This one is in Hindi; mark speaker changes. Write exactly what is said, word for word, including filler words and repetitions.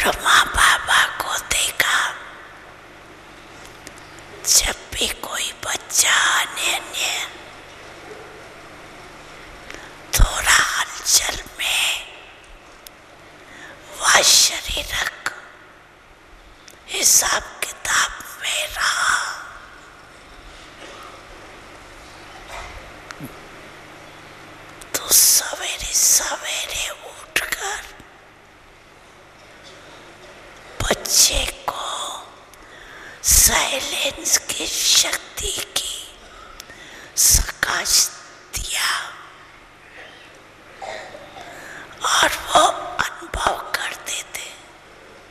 Speaker 1: ब्रह्मा बाबा को देखा। जब भी कोई बच्चा अन्य थोड़ा हलचल में वह शरीरक हिसाब किताब में रहा, तो सवेरे सवेरे उठकर बच्चे को साइलेंस की शक्ति की प्रकाश दिया और वो